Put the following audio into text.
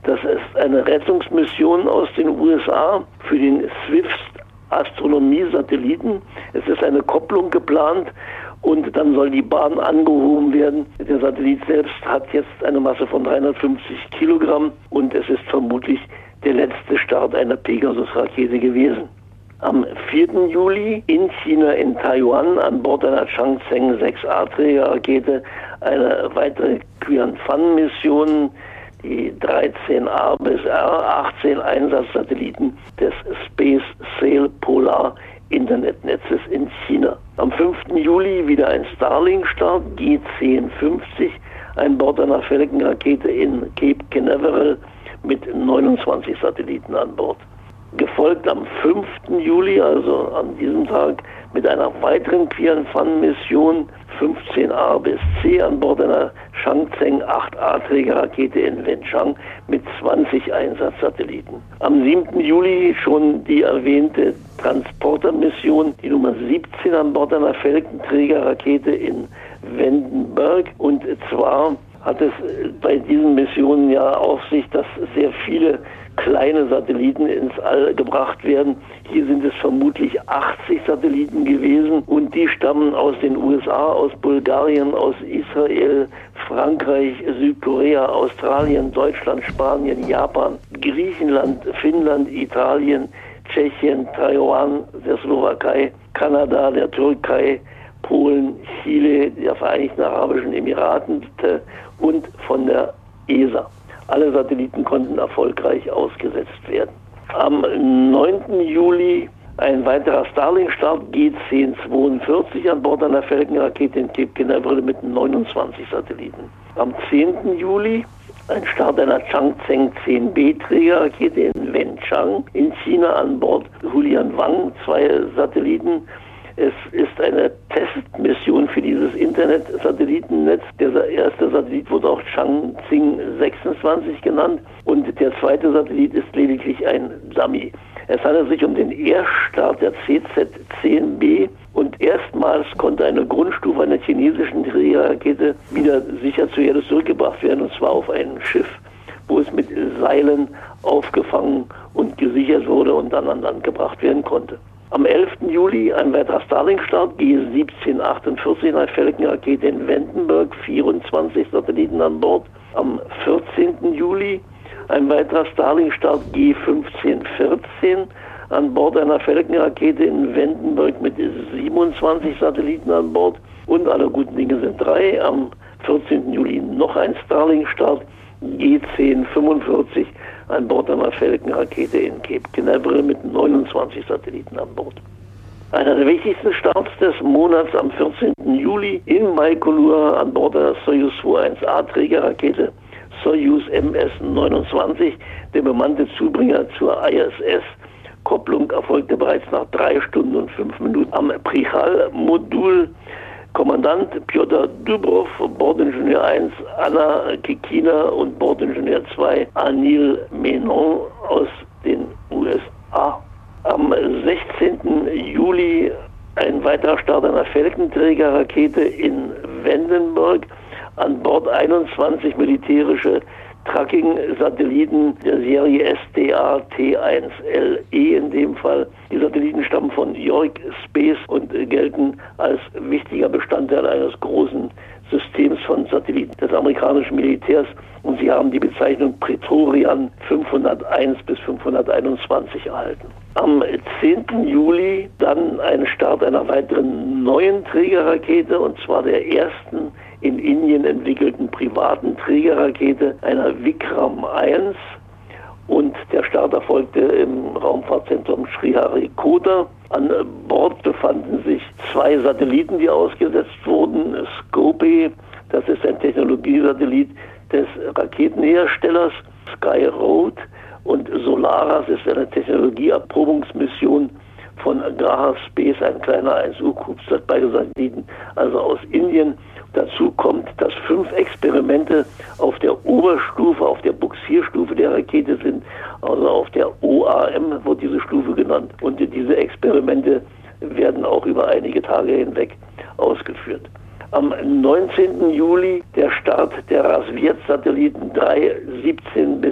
Das ist eine Rettungsmission aus den USA für den Swift-Astronomie-Satelliten. Es ist eine Kopplung geplant und dann soll die Bahn angehoben werden. Der Satellit selbst hat jetzt eine Masse von 350 Kilogramm und es ist vermutlich der letzte Start einer Pegasus-Rakete gewesen. Am 4. Juli in China, in Taiwan, an Bord einer Changzheng 6A-Trägerrakete eine weitere Qianfan-Mission, die 13A bis R18 Einsatzsatelliten des Space Sail Polar Internetnetzes in China. Am 5. Juli wieder ein Starlink-Start, G1050, an Bord einer Falcon-Rakete in Cape Canaveral mit 29 Satelliten an Bord. Gefolgt am 5. Juli, also an diesem Tag, mit einer weiteren Qianfan-Mission 15A bis C an Bord einer Changzheng 8A-Trägerrakete in Wenchang mit 20 Einsatzsatelliten. Am 7. Juli schon die erwähnte Transporter-Mission, die Nummer 17 an Bord einer Falcon-Trägerrakete in Vandenberg. Und zwar hat es bei diesen Missionen ja auf sich, dass sehr viele kleine Satelliten ins All gebracht werden. Hier sind es vermutlich 80 Satelliten gewesen und die stammen aus den USA, aus Bulgarien, aus Israel, Frankreich, Südkorea, Australien, Deutschland, Spanien, Japan, Griechenland, Finnland, Italien, Tschechien, Taiwan, der Slowakei, Kanada, der Türkei, Polen, Chile, der Vereinigten Arabischen Emiraten und von der ESA. Alle Satelliten konnten erfolgreich ausgesetzt werden. Am 9. Juli ein weiterer Starlink-Start, G1042 an Bord einer Falcon-Rakete in Cape Canaveral mit 29 Satelliten. Am 10. Juli ein Start einer Changzheng 10B-Trägerrakete in Wenchang in China an Bord Hulianwang, 2 Satelliten. Es ist eine Testmission für dieses Internet-Satellitennetz. Der erste Satellit wurde auch Changxing 26 genannt und der zweite Satellit ist lediglich ein Dummy. Es handelt sich um den Erststart der CZ-10B und erstmals konnte eine Grundstufe einer chinesischen Trägerrakete wieder sicher zur Erde zurückgebracht werden, und zwar auf ein Schiff, wo es mit Seilen aufgefangen und gesichert wurde und dann an Land gebracht werden konnte. Am 11. Juli ein weiterer Starlink-Start, G1748, eine Falcon-Rakete in Vandenberg, 24 Satelliten an Bord. Am 14. Juli ein weiterer Starlink-Start, G1514, an Bord einer Falcon-Rakete in Vandenberg mit 27 Satelliten an Bord. Und alle guten Dinge sind 3. Am 14. Juli noch ein Starlink-Start, G1045, an Bord einer Falcon-Rakete in Cape Canaveral mit 29 Satelliten an Bord. Einer der wichtigsten Starts des Monats am 14. Juli in Baikonur an Bord der Soyuz 21A-Trägerrakete Soyuz MS-29, der bemannte Zubringer zur ISS. Kopplung erfolgte bereits nach 3 Stunden und 5 Minuten am Prichal-Modul. Kommandant Pjotr Dubrov, Bordingenieur 1 Anna Kikina und Bordingenieur 2 Anil Menon aus den USA. Am 16. Juli ein weiterer Start einer Falcon-Trägerrakete in Vandenberg, an Bord 21 militärische Tracking-Satelliten der Serie SDA-T1LE in dem Fall. Die Satelliten stammen von York Space und gelten als wichtiger Bestandteil eines großen Systems von Satelliten des amerikanischen Militärs und sie haben die Bezeichnung Praetorian 501 bis 521 erhalten. Am 10. Juli dann ein Start einer weiteren neuen Trägerrakete, und zwar der ersten in Indien entwickelten privaten Trägerrakete, einer Vikram 1. Und der Start erfolgte im Raumfahrtzentrum Sriharikota. An Bord befanden sich 2 Satelliten, die ausgesetzt wurden. Scopy, das ist ein Technologiesatellit des Raketenherstellers Sky Road, und Solaras ist eine Technologieerprobungsmission von Graha Space, ein kleiner 1U-CubeSat, beide Satelliten, also aus Indien. Dazu kommt, dass 5 Experimente auf der Oberstufe, auf der Buxierstufe der Rakete sind, also auf der OAM wird diese Stufe genannt. Und diese Experimente werden auch über einige Tage hinweg ausgeführt. Am 19. Juli der Start der Rassvet-Satelliten 3, 17 bis